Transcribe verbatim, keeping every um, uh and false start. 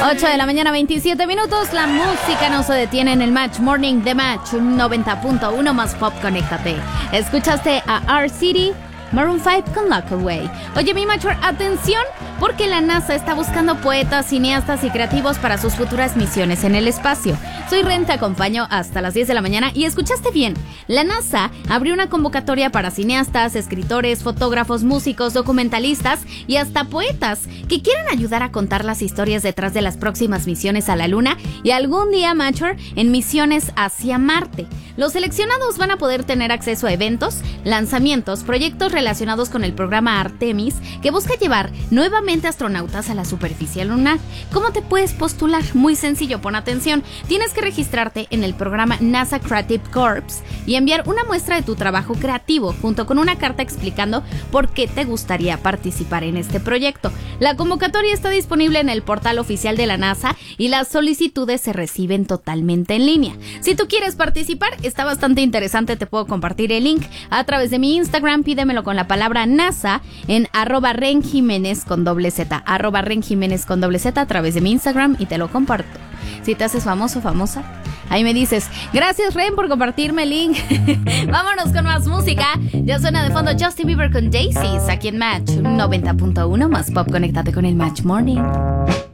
ocho de la mañana, veintisiete minutos. La música no se detiene en el Match Morning de Match noventa punto uno más pop. Conéctate. Escuchaste a R-City, Maroon cinco con Lock Away. Oye, mi Matcher, atención, porque la NASA está buscando poetas, cineastas y creativos para sus futuras misiones en el espacio. Soy Ren, te acompaño hasta las diez de la mañana y escuchaste bien. La NASA abrió una convocatoria para cineastas, escritores, fotógrafos, músicos, documentalistas y hasta poetas que quieran ayudar a contar las historias detrás de las próximas misiones a la Luna y algún día, Matcher, en misiones hacia Marte. Los seleccionados van a poder tener acceso a eventos, lanzamientos, proyectos relacionados con el programa Artemis, que busca llevar nuevamente astronautas a la superficie lunar. ¿Cómo te puedes postular? Muy sencillo, pon atención. Tienes que registrarte en el programa NASA Creative Corps y enviar una muestra de tu trabajo creativo junto con una carta explicando por qué te gustaría participar en este proyecto. La convocatoria está disponible en el portal oficial de la NASA y las solicitudes se reciben totalmente en línea. Si tú quieres participar, está bastante interesante, te puedo compartir el link a través de mi Instagram, pídemelo con la palabra NASA en arroba Ren Jiménez con doble Z, arroba Ren Jiménez con doble Z a través de mi Instagram y te lo comparto. Si te haces famoso, famosa, ahí me dices, gracias Ren por compartirme el link. Vámonos con más música. Ya suena de fondo Justin Bieber con Daisies aquí en Match noventa punto uno más pop. Conéctate con el Match Morning.